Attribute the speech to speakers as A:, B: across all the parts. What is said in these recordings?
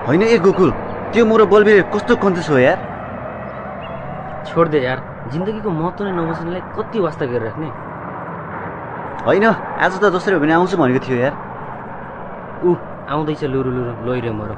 A: होइन ए गोकुल, त्यो म र बलवीर कस्तो कन्जुस हो यार।
B: छोड दे यार, जिन्दगीको महत्त्व नै नबुझ्नेलाई कति वास्ता गरिराख्ने।
A: होइन, आज त जसरी भने आउँछु भनेको थियो यार।
B: आउँदैछ लुरु लुरु लोइरे मरो।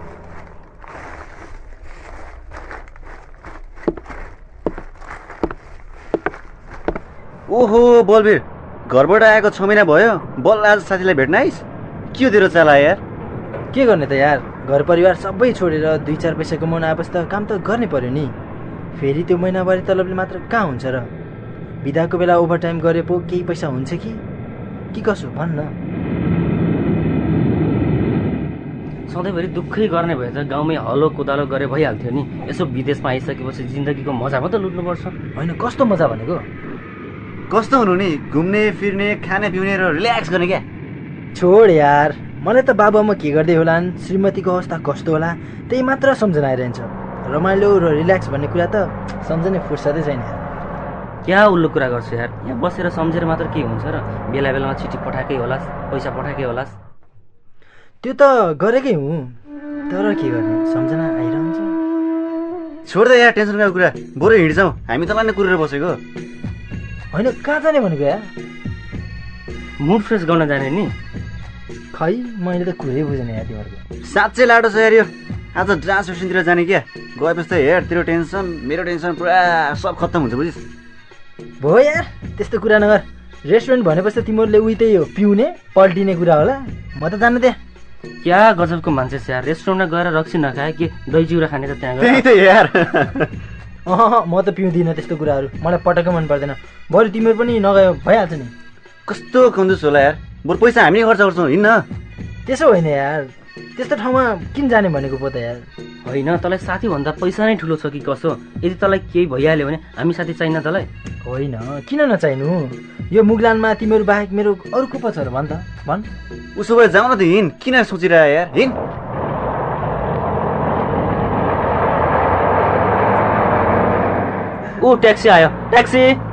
A: ओहो बलवीर, घरबाट आएको 6 महिना भयो, बल्ल आज साथीलाई भेट्न आइस? के हो तेरो चाला यार?
C: के गर्ने त यार, घर परिवार सबै छोडेर 2-4 पैसा कमाउन आएपछि त काम त गर्नै पर्यो नि। फेरि त्यो महिनाभरि तलबले मात्र कहाँ हुन्छ र? बिदाको बेला ओभरटाइम गरे पो केही पैसा हुन्छ कि कसो भन्न।
B: सधैँभरि दुःखै गर्ने भए त गाउँमै हलो कोदालो गरे भइहाल्थ्यो नि। यसो विदेशमा आइसकेपछि जिन्दगीको मजा मात्र लुट्नुपर्छ।
C: होइन, कस्तो मजा भनेको?
A: कस्तो हुनु नि, घुम्ने फिर्ने खाने पिउने र रिल्याक्स गर्ने क्या।
C: छोड यार, मलाई त बाबुआमा के गर्दै होलान्, श्रीमतीको अवस्था कस्तो होला, त्यही मात्र सम्झना आइरहन्छ। रमाइलो र रिल्याक्स भन्ने कुरा त सम्झने फुर्सदै छैन यार।
B: क्या उल्लु कुरा गर्छ यार, यहाँ बसेर सम्झेर मात्र के हुन्छ र? बेला बेलामा चिठी पठाएकै होलास्, पैसा पठाएकै होलास्।
C: त्यो त गरेकै हुँ, तर के गर्ने, सम्झना आइरहन्छ।
A: छोड दे यार टेन्सनको कुरा, बरु हिँड्छौँ, हामी तँलाई नै कुरेर बसेको।
C: होइन, कहाँ जाने भनेको यार?
B: मुड फ्रेस गर्न जाने नि।
C: खै, मैले त कुरै बुझेन यार तिमीहरूको।
A: साँच्चै लाडो छ यार यो। आज डान्स सेसनतिर जाने क्या, गएपछि त हेर तेरो टेन्सन मेरो टेन्सन पुरा सब खत्तम हुन्छ बुझिस्।
C: भयो यार, त्यस्तो कुरा नगर। रेस्टुरेन्ट भनेपछि त तिमीहरूले उही त्यही हो, पिउने पल्टिने कुरा होला। म त जानु दे।
B: क्या गजबको मान्छे छ यार, रेस्टुरेन्टमा गएर रक्सी नखाए कि दही चिउरा खाने त त्यहाँ
A: त्यही
B: गएर।
A: त यार।
C: म त पिउँदिनँ त्यस्तो कुराहरू, मलाई पटक्कै मन पर्दैन। बरु तिमीहरू पनि नगयो भइहाल्छ नि।
A: कस्तो कन्जुस होला यार, बरु पैसा हामीले खर्च गर्छौँ, हिँड्न।
C: त्यसो होइन यार, त्यस्तो ठाउँमा किन जाने भनेको पो त यार।
B: होइन, तँलाई साथीभन्दा पैसा नै ठुलो छ कि कसो? यदि तँलाई केही भइहाल्यो भने हामी साथी चाहिन्न तँलाई?
C: होइन, किन नचाहिनु? यो मुगलानमा तिमीहरू बाहेक मेरो अरू को पो छ र भन् त, भन्।
A: उसो भए जाउँ न त, हिँड, किन सोचिरह यार, हिँड।
B: ट्याक्सी आयो, ट्याक्सी।